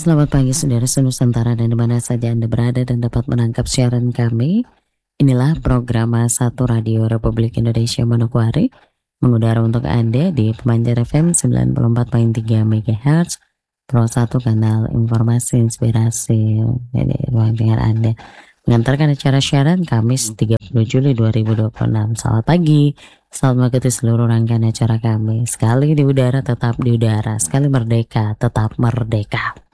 Selamat pagi saudara Nusantara dan dimana saja Anda berada dan dapat menangkap siaran kami. Inilah program Satu Radio Republik Indonesia Manokwari mengudara untuk Anda di Pemancar FM 94,3 MHz Pro 1 kanal informasi inspirasi. Jadi ruang dengar Anda mengantarkan acara siaran Kamis 30 Juli 2026. Selamat pagi, selamat mengikuti seluruh rangkaian acara kami. Sekali di udara tetap di udara, sekali merdeka tetap merdeka.